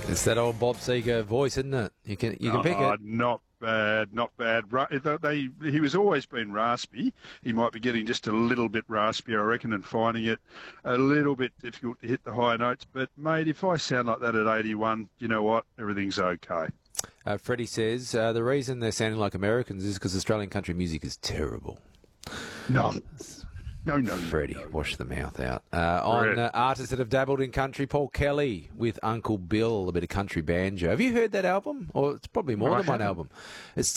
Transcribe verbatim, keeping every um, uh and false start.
It's that old Bob Seger voice, isn't it? You can you can oh, pick it. Not bad, not bad. Ra- They, he was always been raspy. He might be getting just a little bit raspy, I reckon, and finding it a little bit difficult to hit the high notes. But, mate, if I sound like that at eighty-one, you know what? Everything's okay. Uh, Freddie says uh, the reason they're sounding like Americans is because Australian country music is terrible. No. No, no, Freddie, no, no. wash the mouth out. Uh, on uh, artists that have dabbled in country, Paul Kelly with Uncle Bill, a bit of country banjo. Have you heard that album? Or it's probably more I than one haven't. album. It's